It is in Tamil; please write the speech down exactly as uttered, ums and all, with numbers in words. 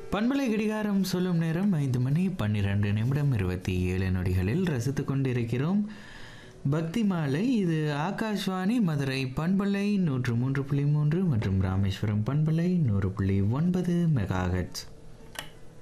பண்பலை கடிகாரம் சொல்லும் நேரம் ஐந்து மணி பன்னிரெண்டு நிமிடம் இருபத்தி ஏழு நொடிகளில் ரசித்து கொண்டிருக்கிறோம் பக்தி மாலை. இது ஆகாஷ்வாணி மதுரை பண்பலை நூற்று மூன்று புள்ளி மூன்று மற்றும் ராமேஸ்வரம் பண்பலை நூறு புள்ளி ஒன்பது மெகாஹெட்ஸ்.